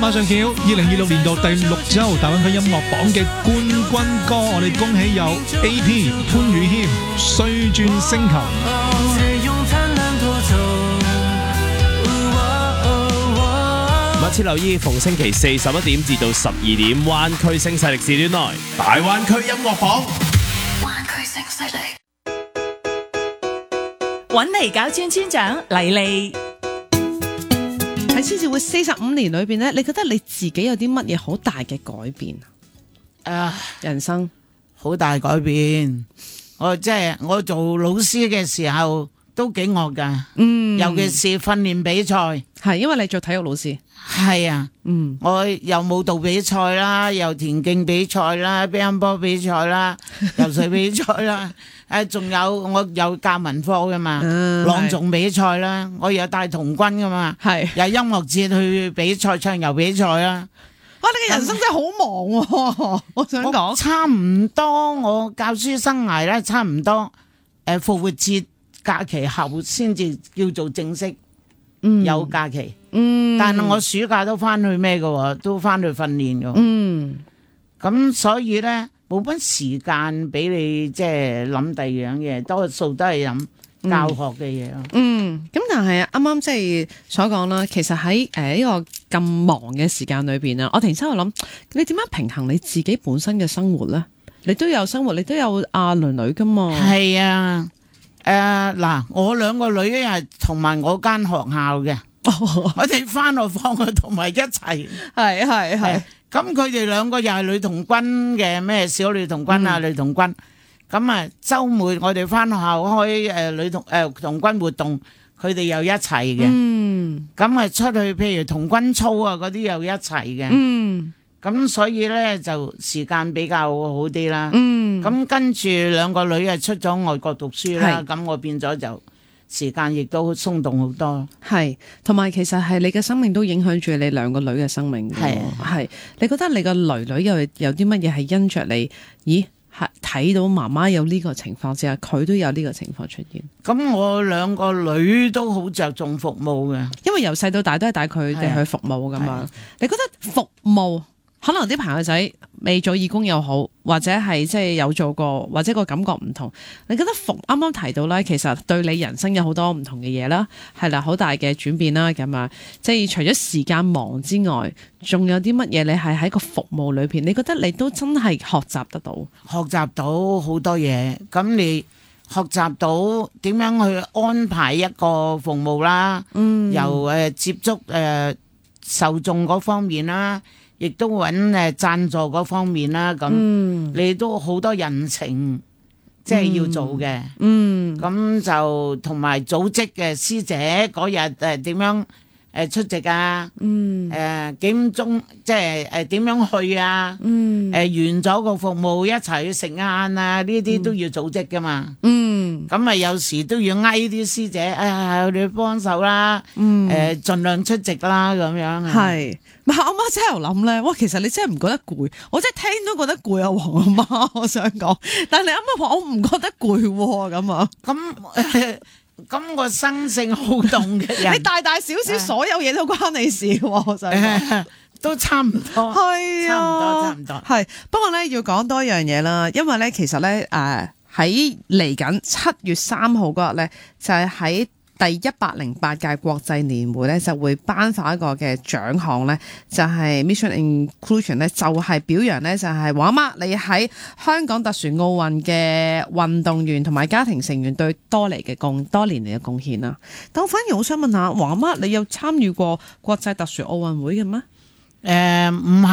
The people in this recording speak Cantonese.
馬上橋2026年度第6週大灣區音樂榜嘅冠軍歌，我哋恭喜有 AP 潘宇謙《歲轉星球》。 密切留意逢星期四11點至到12點，灣區聲勢力時段內大灣區音樂榜。 灣區聲勢力，揾嚟搞村村長黎莉。 喺千兆會45年裏邊咧，你覺得你自己有啲乜嘢好大嘅改變啊？人生好大改變。我做老師嘅時候都幾惡噶，尤其是訓練比賽。 係因為你做體育老師。 係啊，我又舞蹈比賽啦，又田徑比賽啦，乒乓波比賽啦，游水比賽啦，仲有我有教文科噶嘛，朗誦比賽啦，我有帶童軍噶嘛， 係有音樂節去比賽唱遊比賽啦。 哇！你嘅人生真係好忙喎，我想講差唔多，我教書生涯咧差唔多，復活節假期後先至叫做正式有假期。但係我暑假都翻去咩嘅，都翻去訓練嘅。咁所以咧冇乜時間俾你即係諗第二樣嘢，多數都係諗教學嘅嘢咯。 咁但係啱啱即係所講啦，其實喺呢個咁忙嘅時間裏邊啊，我突然之間諗，你點樣平衡你自己本身嘅生活咧？你都有生活，你都有阿女女噶嘛？ 係啊，嗱，我兩個女係同埋我間學校嘅。我哋翻學放學同埋一齊，係。咁佢哋兩個又係女童軍嘅，咩小女童軍啊，女童軍。咁啊，週末我哋翻學校開童軍活動，佢哋又一齊嘅。咁啊出去，譬如童軍操啊嗰啲又一齊嘅。咁所以咧就時間比較好啲啦。咁跟住兩個女啊出咗外國讀書啦，咁我變咗就時間亦都鬆動好多。係， 同埋其實係你嘅生命都影響住你兩個女嘅生命。係，你覺得你個女女有啲乜嘢係因着你？咦，係睇到媽媽有呢個情況之下，佢都有呢個情況出現。 咁我兩個女都好着重服務嘅， 因為由細到大都係帶佢哋去服務噶嘛。你覺得服務？可能啲朋友仔未做義工又好，或者係即係有做過，或者個感覺唔同。你覺得啱啱提到咧，其實對你人生有好多唔同嘅嘢啦，係啦，好大嘅轉變啦，咁啊，即係除咗時間忙之外，仲有啲乜嘢？你係喺個服務裏邊，你覺得你都真係學習得到？ 學習到好多嘢。咁你學習到點樣去安排一個服務啦？由接觸受眾嗰方面啦。亦都揾贊助嗰方面啦，咁你都好多人情，即係要做嘅。咁就同埋組織嘅師姐嗰日點樣出席啊？幾點鐘即係點樣去啊？完咗個服務一齊去食晏啊！呢啲都要組織噶嘛。咁咪有時都要嗌啲師姐，你幫手啦，盡量出席啦，咁樣。係。 唔係，阿媽真係諗咧，哇！其實你真係唔覺得攰，我真係聽都覺得攰啊，黃阿媽，我想講。但係你啱啱話我唔覺得攰喎，咁啊。 咁個生性好動嘅人， 你大大小小所有嘢都關你事喎，我想講。 都差唔多。係啊，差唔多。係， 不過咧要講多一樣嘢啦，因為咧其實咧喺嚟緊7月3號嗰日咧，就係喺第108屆國際年會咧，就會頒發一個嘅獎項咧，就係 Mission Inclusion 咧，就係表揚咧，就係黃阿媽你喺香港特殊奧運嘅運動員同埋家庭成員對多年嚟嘅貢獻啦。但我反而好想問下黃阿媽，你有參與過國際特殊奧運會嘅咩？ 唔係。